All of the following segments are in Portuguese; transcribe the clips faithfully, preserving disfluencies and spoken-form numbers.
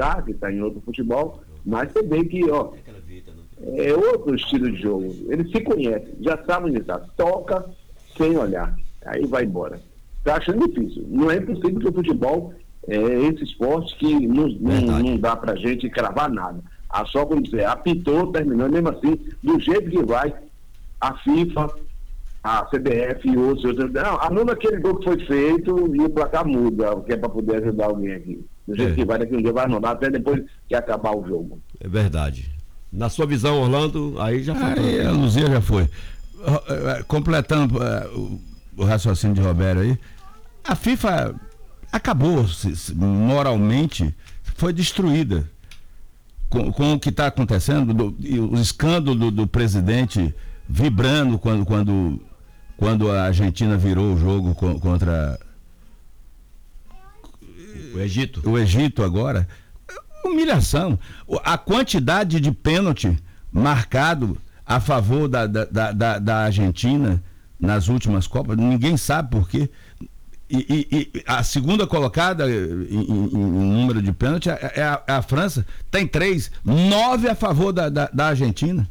K, que está em outro futebol, mas você vê que, ó, é outro estilo de jogo. Eles se conhecem, já sabem onde está. Toca sem olhar, aí vai embora. Está achando difícil. Não é impossível que o futebol é esse esporte que não, não, não dá pra gente cravar nada. Ah, só como dizer, apitou, terminou, mesmo assim, do jeito que vai, a FIFA, a C B F e outros, outros não, anula aquele gol que foi feito e o placar muda, que é para poder ajudar alguém aqui. Do jeito é. que vai, daqui um dia vai anular até depois que acabar o jogo. É verdade. Na sua visão, Orlando, aí já foi. Aí, a Luzia já foi. Completando uh, o, o raciocínio de Roberto aí, a FIFA acabou, se, se, moralmente, foi destruída. Com, com o que está acontecendo, do, o escândalo do, do presidente vibrando quando, quando, quando a Argentina virou o jogo contra o Egito. O Egito agora. Humilhação. A quantidade de pênalti marcado a favor da, da, da, da Argentina nas últimas Copas, ninguém sabe por quê. E, e, e a segunda colocada em, em, em número de pênalti é, é, a, é a França, tem três, nove a favor da, da, da Argentina.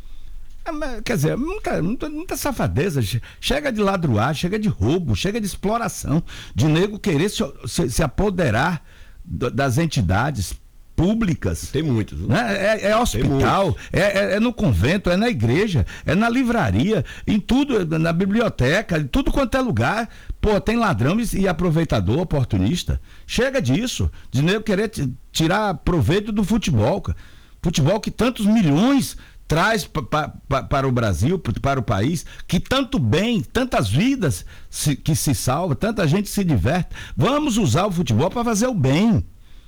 É, quer dizer, muita, muita, muita safadeza, chega de ladruagem, chega de roubo, chega de exploração, de nego querer se, se, se apoderar das entidades públicas. Tem muitos. Né? É, é hospital, é, é, é no convento, é na igreja, é na livraria, em tudo, na biblioteca, em tudo quanto é lugar. Pô, tem ladrão e aproveitador, oportunista. Chega disso, de nego querer t- tirar proveito do futebol. Cara. Futebol que tantos milhões traz pa, pa, pa, para o Brasil, para o país, que tanto bem, tantas vidas se, que se salva, tanta gente se diverte. Vamos usar o futebol para fazer o bem.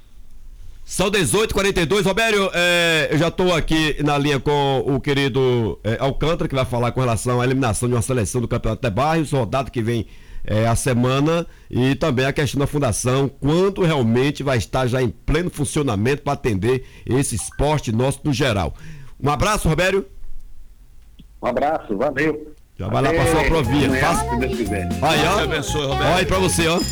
São dezoito e quarenta e dois, Robério, é, eu já estou aqui na linha com o querido é, Alcântara, que vai falar com relação à eliminação de uma seleção do Campeonato de Bairros, rodada que vem é, a semana, e também a questão da fundação, quando realmente vai estar já em pleno funcionamento para atender esse esporte nosso no geral. Um abraço, Robério. Um abraço, valeu. Já vai lá para sua provinha. Faça... Aí, ó. Abençoe, Robério. Olha aí para você, ó.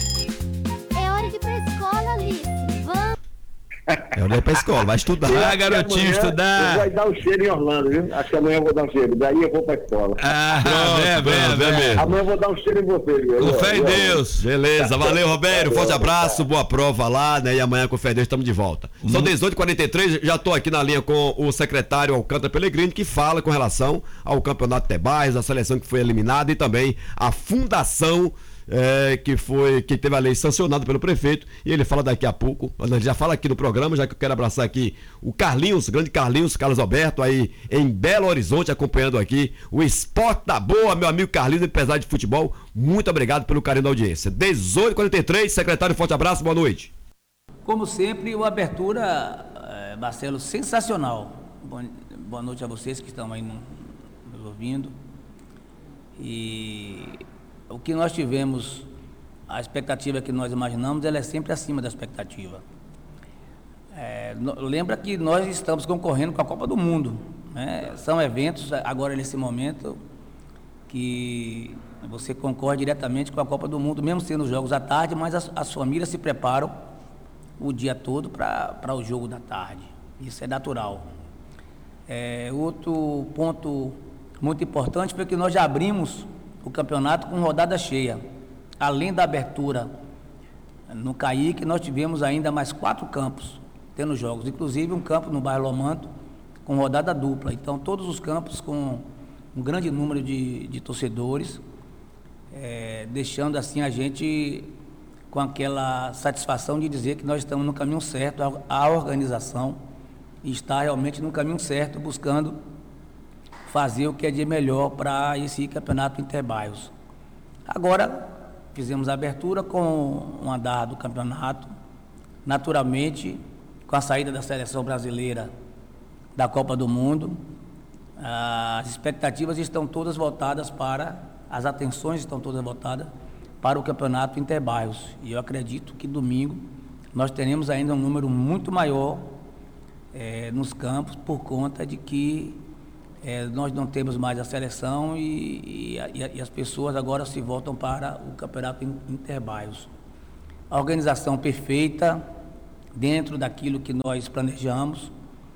É hora de ir pra escola, Alice. Vamos. É hora de ir pra escola, vai estudar. Ah, garotinho, estudar. Vai dar um cheiro em Orlando, viu? Acho que amanhã eu vou dar um cheiro. Daí eu vou pra escola. Ah, é, é, é, amanhã eu vou dar um cheiro em você, viu? Com fé em Deus. Beleza, valeu, Robério. Forte abraço, boa prova lá, né? E amanhã com fé em Deus estamos de volta. São dezoito e quarenta e três, já tô aqui na linha com o secretário Alcântara Pellegrini, que fala com relação ao Campeonato de Bairros, a seleção que foi eliminada e também a fundação. É, que foi, que teve a lei sancionada pelo prefeito, e ele fala daqui a pouco, já fala aqui no programa, já que eu quero abraçar aqui o Carlinhos, grande Carlinhos, Carlos Alberto, aí em Belo Horizonte, acompanhando aqui o Esporte da Boa, meu amigo Carlinhos, empresário de futebol, muito obrigado pelo carinho da audiência. dezoito e quarenta e três, secretário, forte abraço, boa noite. Como sempre, uma abertura, é, Marcelo, sensacional. Boa noite a vocês que estão aí no, nos ouvindo. E o que nós tivemos, a expectativa que nós imaginamos, ela é sempre acima da expectativa. É, no, lembra que nós estamos concorrendo com a Copa do Mundo, né? São eventos, agora nesse momento, que você concorre diretamente com a Copa do Mundo, mesmo sendo os jogos à tarde, mas as, as famílias se preparam o dia todo para o jogo da tarde. Isso é natural. É, outro ponto muito importante foi que nós já abrimos o campeonato com rodada cheia. Além da abertura no Caique, nós tivemos ainda mais quatro campos tendo jogos, inclusive um campo no bairro Lomanto com rodada dupla. Então todos os campos com um grande número de, de torcedores, é, deixando assim a gente com aquela satisfação de dizer que nós estamos no caminho certo, a, a organização está realmente no caminho certo, buscando fazer o que é de melhor para esse campeonato interbairros. Agora, fizemos a abertura com o andar do campeonato, naturalmente, com a saída da seleção brasileira da Copa do Mundo, as expectativas estão todas voltadas para, as atenções estão todas voltadas para o campeonato interbairros. E eu acredito que domingo nós teremos ainda um número muito maior é, nos campos, por conta de que É, nós não temos mais a seleção e, e, e as pessoas agora se voltam para o campeonato interbairros. A organização perfeita, dentro daquilo que nós planejamos.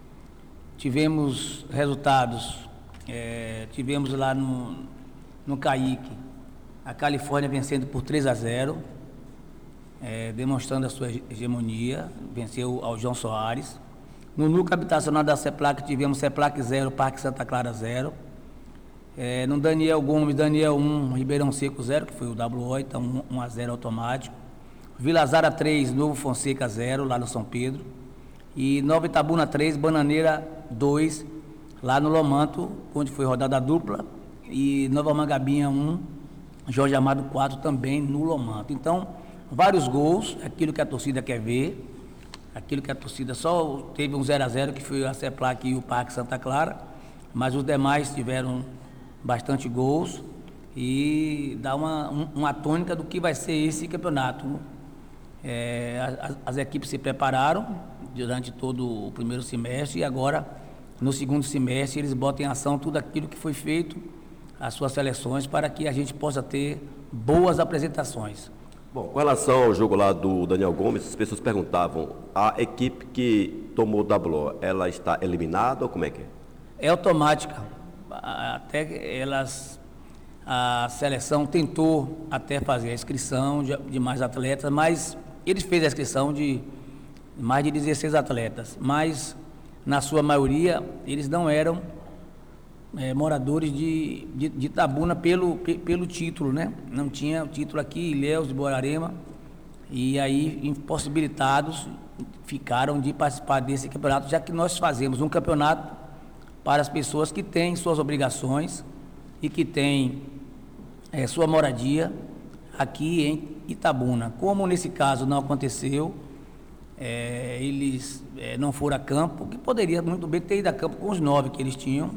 Tivemos resultados, é, tivemos lá no, no Caique, a Califórnia vencendo por três a zero, é, demonstrando a sua hegemonia, venceu ao João Soares. No núcleo habitacional da CEPLAC tivemos CEPLAC zero, Parque Santa Clara zero. É, no Daniel Gomes, Daniel um, Ribeirão Seco zero, que foi o W O, então um a zero automático. Vila Zara três, Novo Fonseca zero, lá no São Pedro. E Nova Itabuna três, Bananeira dois, lá no Lomanto, onde foi rodada dupla. E Nova Mangabinha um, Jorge Amado quatro, também no Lomanto. Então, vários gols, aquilo que a torcida quer ver, aquilo que a torcida só teve um zero a zero, que foi a CEPLAC e o Parque Santa Clara, mas os demais tiveram bastante gols e dá uma, um, uma tônica do que vai ser esse campeonato. É, as, as equipes se prepararam durante todo o primeiro semestre e agora, no segundo semestre, eles botam em ação tudo aquilo que foi feito, as suas seleções, para que a gente possa ter boas apresentações. Bom, com relação ao jogo lá do Daniel Gomes, as pessoas perguntavam, a equipe que tomou o W O, ela está eliminada ou como é que é? É automática. Até elas, a seleção tentou até fazer a inscrição de, de mais atletas, mas eles fez a inscrição de mais de dezesseis atletas, mas na sua maioria eles não eram é, moradores de, de, de Itabuna pelo, pelo título, né? Não tinha o título aqui, Ilhéus de Borarema, e aí impossibilitados ficaram de participar desse campeonato, já que nós fazemos um campeonato para as pessoas que têm suas obrigações e que têm é, sua moradia aqui em Itabuna. Como nesse caso não aconteceu, é, eles é, não foram a campo, que poderia muito bem ter ido a campo com os nove que eles tinham,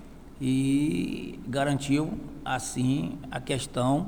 e garantiu assim a questão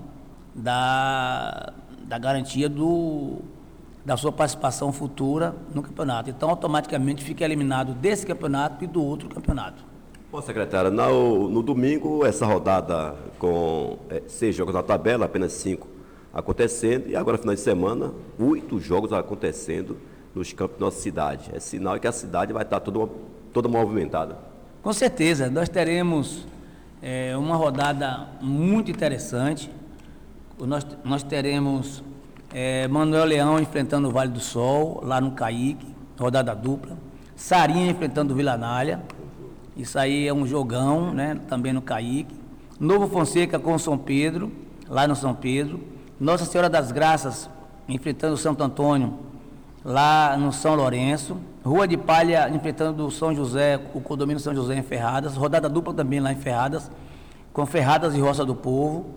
da, da garantia do, da sua participação futura no campeonato. Então automaticamente fica eliminado desse campeonato e do outro campeonato. Bom, secretária, no, no domingo, essa rodada com é, seis jogos na tabela, apenas cinco acontecendo, e agora, final de semana, oito jogos acontecendo nos campos da nossa cidade. É sinal que a cidade vai estar toda, toda movimentada. Com certeza, nós teremos é, uma rodada muito interessante. Nós, nós teremos é, Manuel Leão enfrentando o Vale do Sol, lá no Caique, rodada dupla. Sarinha enfrentando o Vila Nália. Isso aí é um jogão, né? Também no Caique. Novo Fonseca com o São Pedro, lá no São Pedro. Nossa Senhora das Graças enfrentando o Santo Antônio, lá no São Lourenço. Rua de Palha enfrentando o São José, o condomínio São José em Ferradas. Rodada dupla também lá em Ferradas, com Ferradas e Roça do Povo.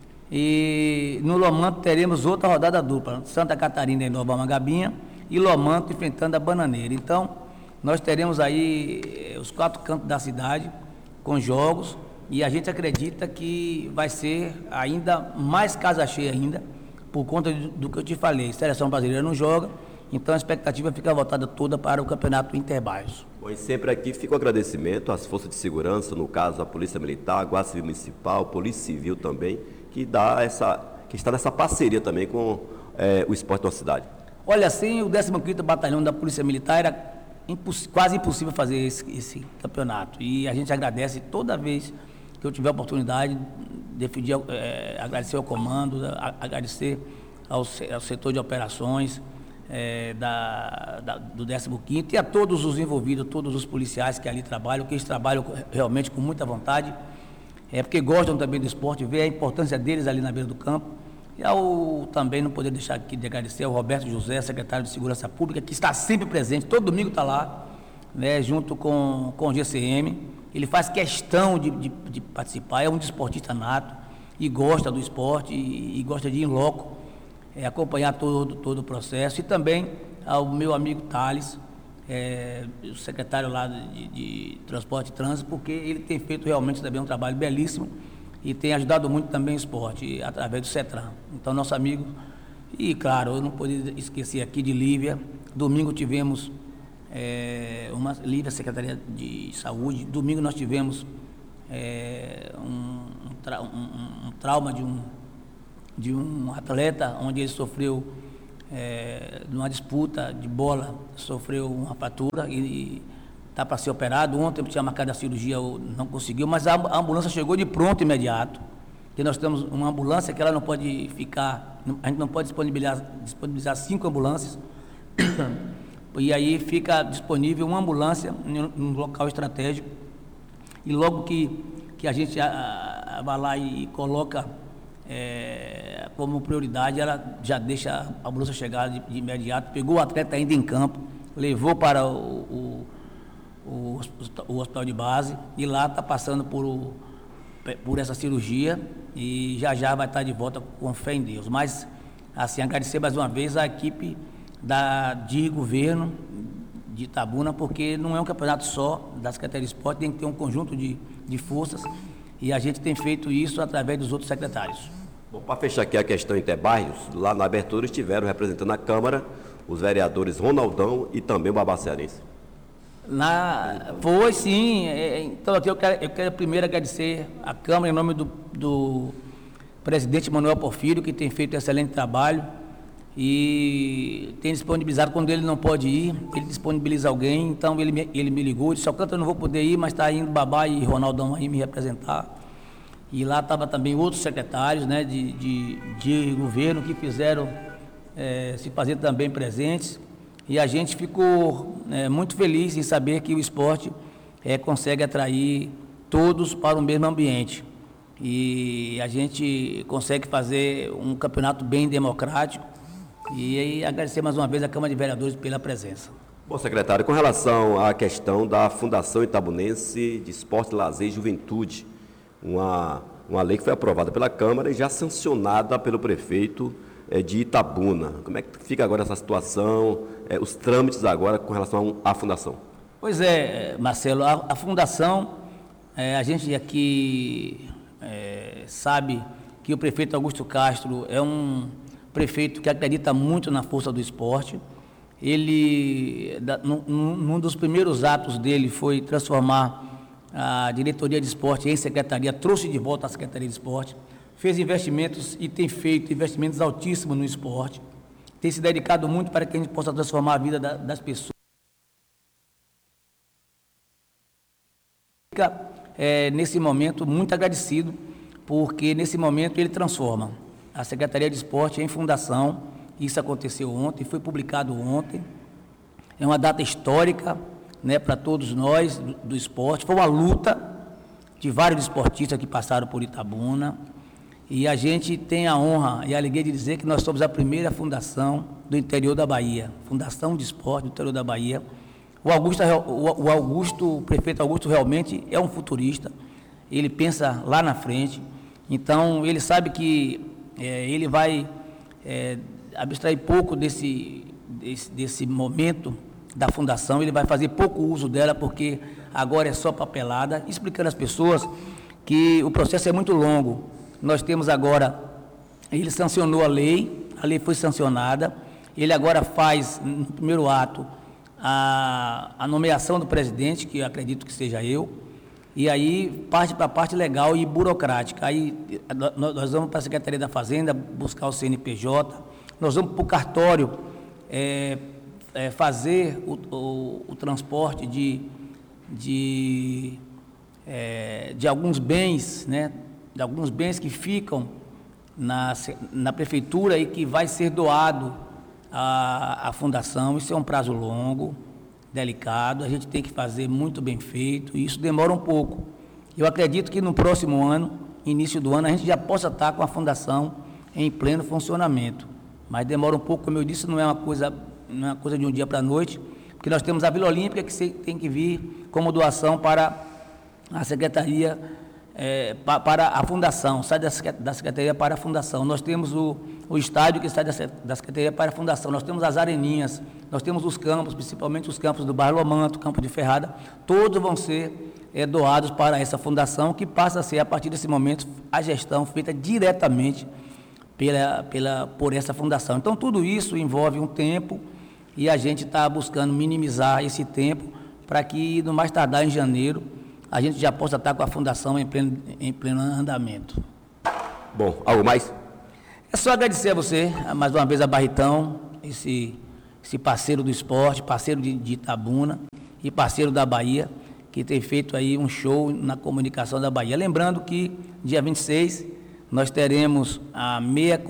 E no Lomanto teremos outra rodada dupla, Santa Catarina e Nova Mangabinha, e Lomanto enfrentando a Bananeira. Então, nós teremos aí os quatro cantos da cidade com jogos e a gente acredita que vai ser ainda mais casa cheia ainda, por conta do que eu te falei. A seleção brasileira não joga, então a expectativa fica voltada toda para o campeonato interbairros. Bom, e sempre aqui fica o agradecimento às forças de segurança, no caso a Polícia Militar, a Guarda Civil Municipal, Polícia Civil também, que, dá essa, que está nessa parceria também com é, o esporte da cidade. Olha, assim, o décimo quinto Batalhão da Polícia Militar era Imposs- quase impossível fazer esse, esse campeonato, e a gente agradece toda vez que eu tiver a oportunidade de pedir, é, agradecer ao comando, a, agradecer ao, ao setor de operações é, da, da, do décimo quinto e a todos os envolvidos, todos os policiais que ali trabalham, que eles trabalham realmente com muita vontade, é, porque gostam também do esporte, vê a importância deles ali na beira do campo. E ao, também não poder deixar aqui de agradecer ao Roberto José, secretário de Segurança Pública, que está sempre presente, todo domingo está lá, né, junto com, com o G C M. Ele faz questão de, de, de participar, é um desportista nato e gosta do esporte e, e gosta de ir em loco, é, acompanhar todo, todo o processo. E também ao meu amigo Thales, é, o secretário lá de, de Transporte e Trânsito, porque ele tem feito realmente também um trabalho belíssimo e tem ajudado muito também o esporte, através do CETRAN. Então, nosso amigo, e claro, eu não poderia esquecer aqui de Lívia. Domingo tivemos é, uma Lívia, Secretaria de Saúde. Domingo nós tivemos é, um, um, tra, um, um trauma de um, de um atleta, onde ele sofreu é, numa disputa de bola, sofreu uma fratura e está para ser operado. Ontem tinha marcado a cirurgia, não conseguiu, mas a, a ambulância chegou de pronto imediato. Que nós temos uma ambulância que ela não pode ficar, a gente não pode disponibilizar, disponibilizar cinco ambulâncias, e aí fica disponível uma ambulância num local estratégico, e logo que, que a gente a, a, vai lá e coloca é, como prioridade, ela já deixa a ambulância chegar de, de imediato, pegou o atleta ainda em campo, levou para o, o, o, o hospital de base, e lá está passando por o por essa cirurgia e já já vai estar de volta com fé em Deus. Mas, assim, agradecer mais uma vez a equipe da, de governo de Itabuna, porque não é um campeonato só da Secretaria de Esporte, tem que ter um conjunto de, de forças e a gente tem feito isso através dos outros secretários. Bom, para fechar aqui a questão Interbairros, lá na abertura estiveram representando a Câmara os vereadores Ronaldão e também o Babacearense. Na, foi sim, é, então aqui eu quero, eu quero primeiro agradecer a Câmara em nome do, do presidente Manuel Porfírio, que tem feito um excelente trabalho e tem disponibilizado, quando ele não pode ir, ele disponibiliza alguém, então ele me, ele me ligou, disse, Alcântara, eu não vou poder ir, mas está indo Babá e Ronaldão aí me representar. E lá estavam também outros secretários, né, de, de, de governo que fizeram é, se fazer também presentes. E a gente ficou é, muito feliz em saber que o esporte é, consegue atrair todos para o mesmo ambiente. E a gente consegue fazer um campeonato bem democrático. E aí, agradecer mais uma vez a Câmara de Vereadores pela presença. Bom, secretário, com relação à questão da Fundação Itabunense de Esporte, Lazer e Juventude, uma, uma lei que foi aprovada pela Câmara e já sancionada pelo prefeito de Itabuna. Como é que fica agora essa situação, é, os trâmites agora com relação à fundação? Pois é, Marcelo, a, a fundação, é, a gente aqui é, sabe que o prefeito Augusto Castro é um prefeito que acredita muito na força do esporte. Ele, da, num, num dos primeiros atos dele foi transformar a diretoria de esporte em secretaria, trouxe de volta a Secretaria de Esporte, fez investimentos e tem feito investimentos altíssimos no esporte, tem se dedicado muito para que a gente possa transformar a vida da, das pessoas. Fica, é, nesse momento, muito agradecido, porque nesse momento ele transforma a Secretaria de Esporte em fundação. Isso aconteceu ontem, foi publicado ontem, é uma data histórica, né, para todos nós do, do esporte, foi uma luta de vários esportistas que passaram por Itabuna. E a gente tem a honra e a alegria de dizer que nós somos a primeira fundação do interior da Bahia, Fundação de Esporte do interior da Bahia. O Augusto, o Augusto, o prefeito Augusto realmente é um futurista, ele pensa lá na frente, então ele sabe que é, ele vai é, abstrair pouco desse, desse, desse momento da fundação, ele vai fazer pouco uso dela, porque agora é só papelada, explicando às pessoas que o processo é muito longo. Nós temos agora, ele sancionou a lei, a lei foi sancionada, ele agora faz, no primeiro ato, a, a nomeação do presidente, que eu acredito que seja eu, e aí parte para a parte legal e burocrática. Aí nós vamos para a Secretaria da Fazenda buscar o C N P J, nós vamos para o cartório é, é, fazer o, o, o transporte de, de, é, de alguns bens, né? de alguns bens que ficam na, na prefeitura e que vai ser doado à, à fundação. Isso é um prazo longo, delicado, a gente tem que fazer muito bem feito, e isso demora um pouco. Eu acredito que no próximo ano, início do ano, a gente já possa estar com a fundação em pleno funcionamento, mas demora um pouco, como eu disse, não é uma coisa, não é uma coisa de um dia para a noite, porque nós temos a Vila Olímpica que tem que vir como doação para a Secretaria, É, pa, para a fundação, sai da, da Secretaria para a fundação. Nós temos o, o estádio que sai da, da Secretaria para a fundação, nós temos as areninhas, nós temos os campos, principalmente os campos do bairro Lomanto, Campo de Ferrada, todos vão ser é, doados para essa fundação, que passa a ser, a partir desse momento, a gestão feita diretamente pela, pela, por essa fundação. Então, tudo isso envolve um tempo, e a gente está buscando minimizar esse tempo, para que, no mais tardar em janeiro, a gente já possa estar com a fundação em pleno, em pleno andamento. Bom, algo mais? É só agradecer a você, mais uma vez a Barritão, esse, esse parceiro do esporte, parceiro de, de Itabuna e parceiro da Bahia, que tem feito aí um show na comunicação da Bahia. Lembrando que dia vinte e seis nós teremos a meia